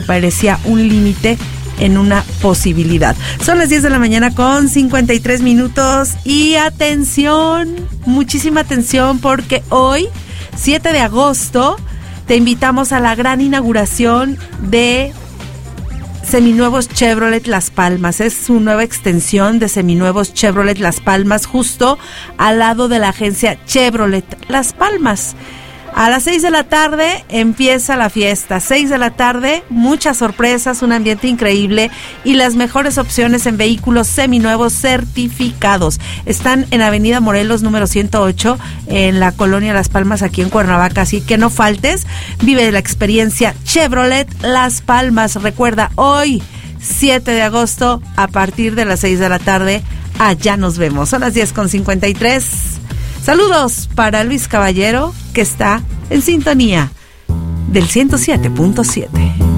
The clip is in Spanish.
parecía un límite en una posibilidad. Son las 10 de la mañana con 53 minutos y atención, muchísima atención, porque hoy, 7 de agosto, te invitamos a la gran inauguración de Seminuevos Chevrolet Las Palmas. Es su nueva extensión de Seminuevos Chevrolet Las Palmas, justo al lado de la agencia Chevrolet Las Palmas. A las 6 de la tarde empieza la fiesta. 6 de la tarde, muchas sorpresas, un ambiente increíble y las mejores opciones en vehículos seminuevos certificados. Están en Avenida Morelos, número 108, en la colonia Las Palmas, aquí en Cuernavaca. Así que no faltes, vive la experiencia Chevrolet Las Palmas. Recuerda, hoy, 7 de agosto, a partir de las 6 de la tarde, allá nos vemos. Son las 10:53. Saludos para Luis Caballero, que está en sintonía del 107.7.